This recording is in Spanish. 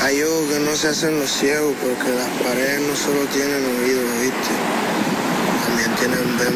Hay ojos que no se hacen los ciegos porque las paredes no solo tienen oídos, ¿viste? También tienen